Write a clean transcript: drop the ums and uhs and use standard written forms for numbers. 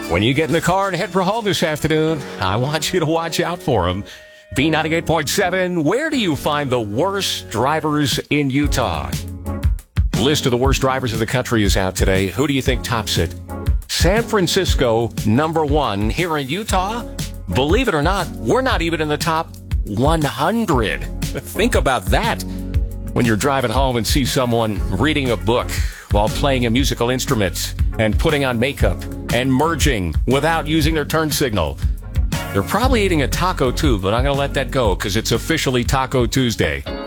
When you get in the car and head for home this afternoon, I want you to watch out for them. B98.7, where do you find the worst drivers in Utah? List of the worst drivers in the country is out today. Who do you think tops it? San Francisco, number one. Here in Utah, believe it or not, we're not even in the top 100. Think about that. When you're driving home and see someone reading a book while playing a musical instrument and putting on makeup and merging without using their turn signal. They're probably eating a taco too, but I'm going to let that go because it's officially Taco Tuesday.